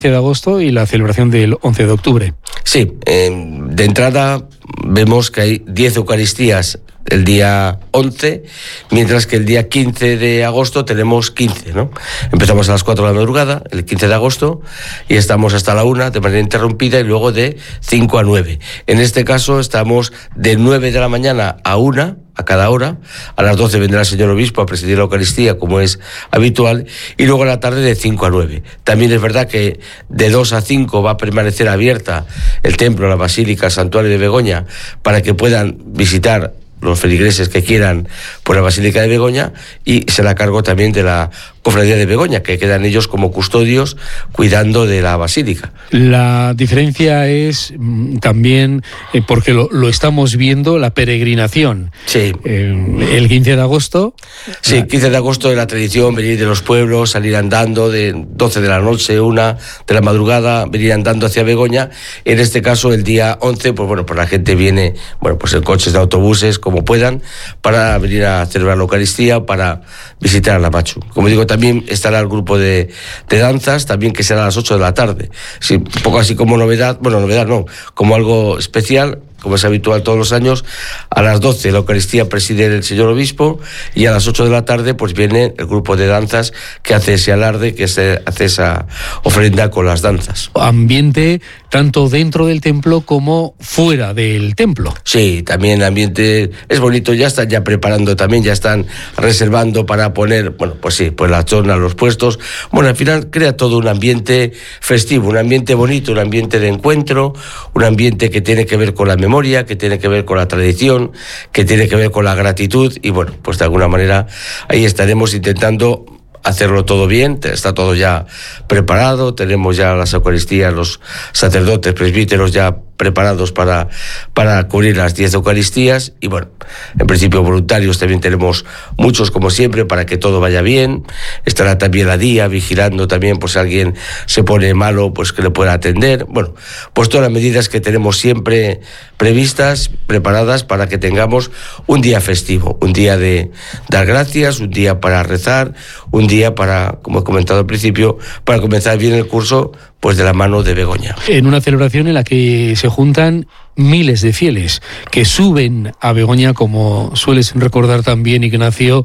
de agosto y la celebración del 11 de octubre. Sí, de entrada vemos que hay 10 Eucaristías el día 11, mientras que el día 15 de agosto tenemos 15, ¿no? Empezamos a las 4 de la madrugada, el 15 de agosto, y estamos hasta la 1 de manera interrumpida, y luego de 5 a 9. En este caso estamos de 9 de la mañana a 1, a cada hora. A las 12 vendrá el señor obispo a presidir la Eucaristía, como es habitual, y luego a la tarde de 5 a 9. También es verdad que de 2 a 5 va a permanecer abierta el templo, la basílica, el santuario de Begoña, para que puedan visitar los feligreses que quieran por la Basílica de Begoña, y se la cargo también de la Cofradía de Begoña, que quedan ellos como custodios cuidando de la basílica. La diferencia es también, porque lo estamos viendo, la peregrinación. Sí. El 15 de agosto. Sí, el 15 de agosto es la tradición venir de los pueblos, salir andando de 12 de la noche, 1 de la madrugada, venir andando hacia Begoña. En este caso, el día 11, pues bueno, pues la gente viene, bueno, pues en coches, de autobuses, como puedan, para venir a celebrar la Eucaristía, para visitar a la Machu. Como digo, también estará el grupo de danzas, también, que será a las 8 de la tarde. Sí, un poco así como novedad, bueno, novedad no, como algo especial, como es habitual todos los años. A las 12 la Eucaristía preside el señor obispo, y a las 8 de la tarde pues viene el grupo de danzas que hace ese alarde, que hace esa ofrenda con las danzas. Ambiente tanto dentro del templo como fuera del templo. Sí, también el ambiente es bonito, ya están ya preparando también, ya están reservando para poner, bueno, pues sí, pues la zona, los puestos. Bueno, al final crea todo un ambiente festivo, un ambiente bonito, un ambiente de encuentro, un ambiente que tiene que ver con la memoria, que tiene que ver con la tradición, que tiene que ver con la gratitud, y bueno, pues de alguna manera ahí estaremos intentando hacerlo todo bien. Está todo ya preparado, tenemos ya las Eucaristías, los sacerdotes, presbíteros ya preparados para cubrir las 10 Eucaristías, y bueno, en principio voluntarios también tenemos muchos, como siempre, para que todo vaya bien. Estará también la DIA vigilando también, pues si alguien se pone malo, pues que le pueda atender. Bueno, pues todas las medidas que tenemos siempre previstas, preparadas, para que tengamos un día festivo, un día de dar gracias, un día para rezar, un día para, como he comentado al principio, para comenzar bien el curso, pues de la mano de Begoña. En una celebración en la que se juntan miles de fieles que suben a Begoña, como sueles recordar también, Ignacio,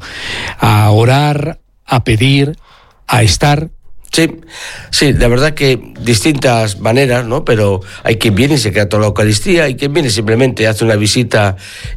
a orar, a pedir, a estar. Sí, la verdad que distintas maneras, ¿no? Pero hay quien viene y se queda toda la Eucaristía, hay quien viene simplemente, hace una visita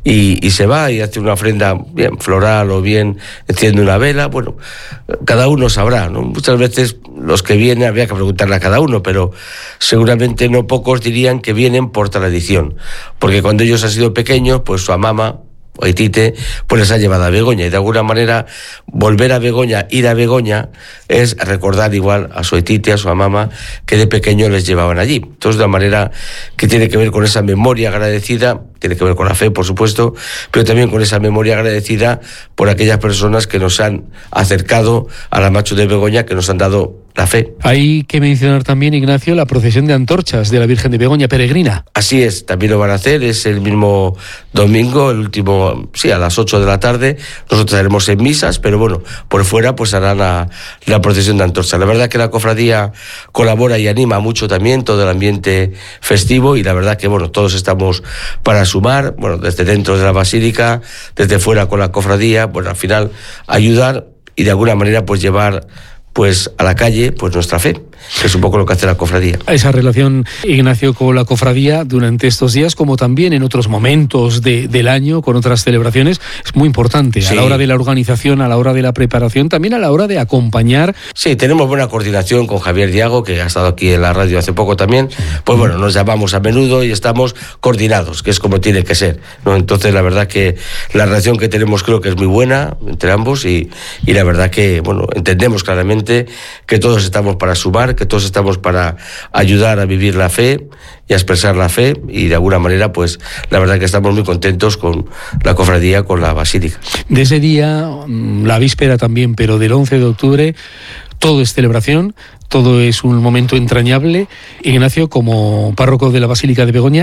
y se va, y hace una ofrenda bien floral, o bien enciende una vela. Bueno, cada uno sabrá, ¿no? Muchas veces los que vienen, habría que preguntarle a cada uno, pero seguramente no pocos dirían que vienen por tradición, porque cuando ellos han sido pequeños, pues su mamá o Tite, pues les ha llevado a Begoña, y de alguna manera volver a Begoña, ir a Begoña, es recordar igual a su Tite, a su mamá, que de pequeño les llevaban allí. Entonces, de una manera que tiene que ver con esa memoria agradecida, tiene que ver con la fe, por supuesto, pero también con esa memoria agradecida por aquellas personas que nos han acercado a la Machu de Begoña, que nos han dado la fe. Hay que mencionar también, Ignacio, la procesión de antorchas de la Virgen de Begoña peregrina. Así es, también lo van a hacer, es el mismo domingo, el último, sí, a las 8 de la tarde. Nosotros haremos en misas, pero bueno, por fuera pues harán la procesión de antorchas. La verdad que la cofradía colabora y anima mucho también todo el ambiente festivo, y la verdad que bueno, todos estamos para sumar, bueno, desde dentro de la basílica, desde fuera con la cofradía, bueno, al final ayudar y de alguna manera pues llevar pues a la calle pues nuestra fe, que es un poco lo que hace la cofradía. Esa relación, Ignacio, con la cofradía durante estos días, como también en otros momentos del año, con otras celebraciones, es muy importante, sí. A la hora de la organización, a la hora de la preparación, también a la hora de acompañar. Sí, tenemos buena coordinación con Javier Diago, que ha estado aquí en la radio hace poco también. Pues bueno, nos llamamos a menudo y estamos coordinados, que es como tiene que ser, ¿no? Entonces la verdad que la relación que tenemos creo que es muy buena entre ambos, y la verdad que bueno, entendemos claramente que todos estamos para sumar, que todos estamos para ayudar a vivir la fe y a expresar la fe, y de alguna manera pues la verdad que estamos muy contentos con la cofradía, con la basílica. De ese día, la víspera también, pero del 11 de octubre, todo es celebración, todo es un momento entrañable. Ignacio, como párroco de la Basílica de Begoña.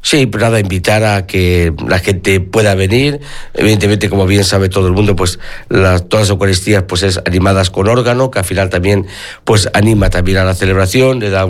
Sí, pero nada, invitar a que la gente pueda venir. Evidentemente, como bien sabe todo el mundo, pues todas las Eucaristías pues es animadas con órgano, que al final también pues anima también a la celebración, le da